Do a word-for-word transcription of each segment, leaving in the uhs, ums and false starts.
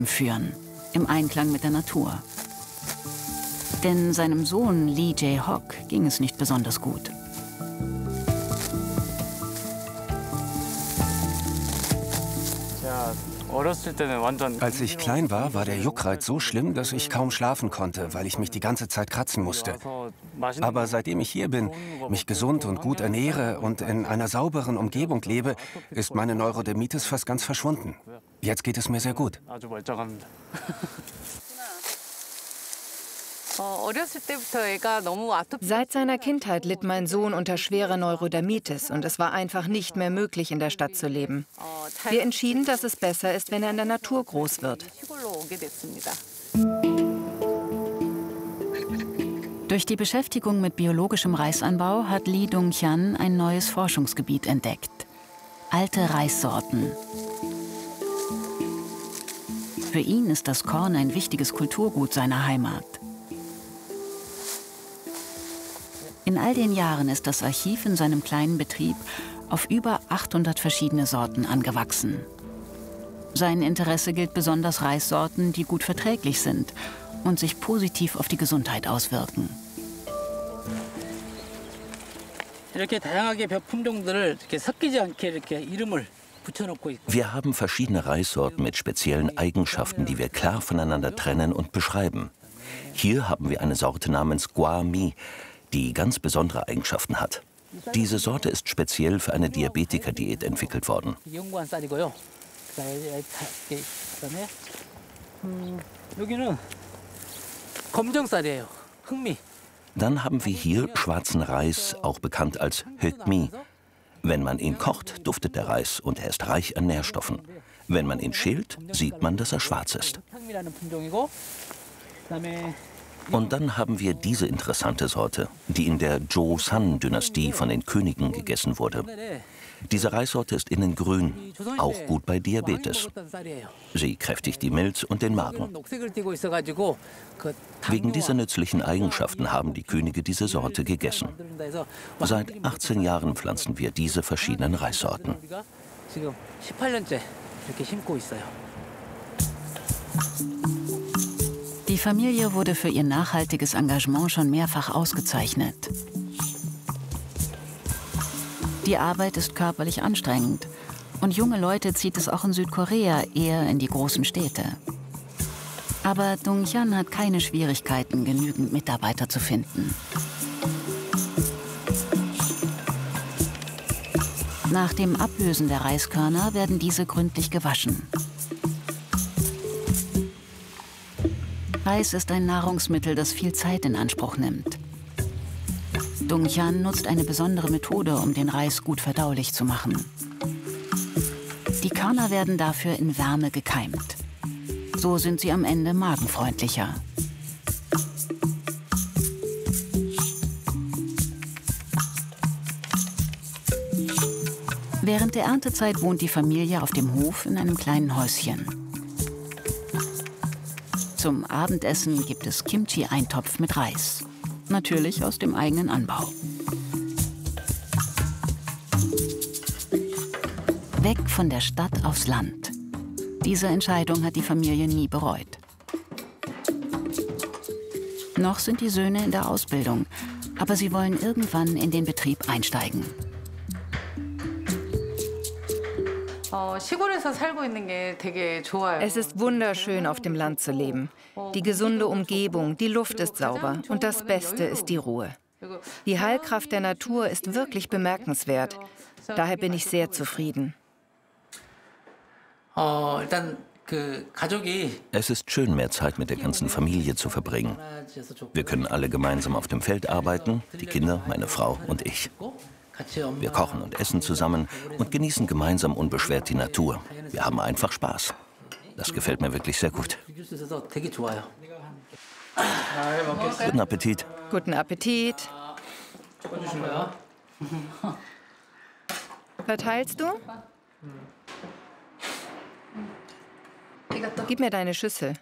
führen, im Einklang mit der Natur. Denn seinem Sohn Lee Jae-hock ging es nicht besonders gut. Als ich klein war, war der Juckreiz so schlimm, dass ich kaum schlafen konnte, weil ich mich die ganze Zeit kratzen musste. Aber seitdem ich hier bin, mich gesund und gut ernähre und in einer sauberen Umgebung lebe, ist meine Neurodermitis fast ganz verschwunden. Jetzt geht es mir sehr gut. Seit seiner Kindheit litt mein Sohn unter schwerer Neurodermitis und es war einfach nicht mehr möglich, in der Stadt zu leben. Wir entschieden, dass es besser ist, wenn er in der Natur groß wird. Durch die Beschäftigung mit biologischem Reisanbau hat Lee Dong-hyan ein neues Forschungsgebiet entdeckt: alte Reissorten. Für ihn ist das Korn ein wichtiges Kulturgut seiner Heimat. In all den Jahren ist das Archiv in seinem kleinen Betrieb auf über achthundert verschiedene Sorten angewachsen. Sein Interesse gilt besonders Reissorten, die gut verträglich sind und sich positiv auf die Gesundheit auswirken. Wir haben verschiedene Reissorten mit speziellen Eigenschaften, die wir klar voneinander trennen und beschreiben. Hier haben wir eine Sorte namens Gwa Mi, die ganz besondere Eigenschaften hat. Diese Sorte ist speziell für eine Diabetiker-Diät entwickelt worden. Dann haben wir hier schwarzen Reis, auch bekannt als Högmi. Wenn man ihn kocht, duftet der Reis und er ist reich an Nährstoffen. Wenn man ihn schält, sieht man, dass er schwarz ist. Und dann haben wir diese interessante Sorte, die in der Joseon-Dynastie von den Königen gegessen wurde. Diese Reissorte ist innen grün, auch gut bei Diabetes. Sie kräftigt die Milz und den Magen. Wegen dieser nützlichen Eigenschaften haben die Könige diese Sorte gegessen. Seit achtzehn Jahren pflanzen wir diese verschiedenen Reissorten. Die Familie wurde für ihr nachhaltiges Engagement schon mehrfach ausgezeichnet. Die Arbeit ist körperlich anstrengend und junge Leute zieht es auch in Südkorea eher in die großen Städte. Aber Dong-hyan hat keine Schwierigkeiten, genügend Mitarbeiter zu finden. Nach dem Ablösen der Reiskörner werden diese gründlich gewaschen. Reis ist ein Nahrungsmittel, das viel Zeit in Anspruch nimmt. Dong-hyan nutzt eine besondere Methode, um den Reis gut verdaulich zu machen. Die Körner werden dafür in Wärme gekeimt. So sind sie am Ende magenfreundlicher. Während der Erntezeit wohnt die Familie auf dem Hof in einem kleinen Häuschen. Zum Abendessen gibt es Kimchi-Eintopf mit Reis. Natürlich aus dem eigenen Anbau. Weg von der Stadt aufs Land. Diese Entscheidung hat die Familie nie bereut. Noch sind die Söhne in der Ausbildung, aber sie wollen irgendwann in den Betrieb einsteigen. Es ist wunderschön, auf dem Land zu leben. Die gesunde Umgebung, die Luft ist sauber und das Beste ist die Ruhe. Die Heilkraft der Natur ist wirklich bemerkenswert. Daher bin ich sehr zufrieden. Es ist schön, mehr Zeit mit der ganzen Familie zu verbringen. Wir können alle gemeinsam auf dem Feld arbeiten, die Kinder, meine Frau und ich. Wir kochen und essen zusammen und genießen gemeinsam unbeschwert die Natur. Wir haben einfach Spaß. Das gefällt mir wirklich sehr gut. Guten Appetit. Guten Appetit. Verteilst du? Gib mir deine Schüssel.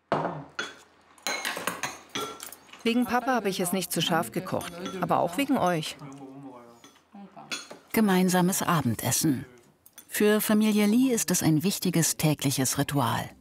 Wegen Papa habe ich es nicht zu scharf gekocht, aber auch wegen euch. Gemeinsames Abendessen. Für Familie Lee ist es ein wichtiges tägliches Ritual.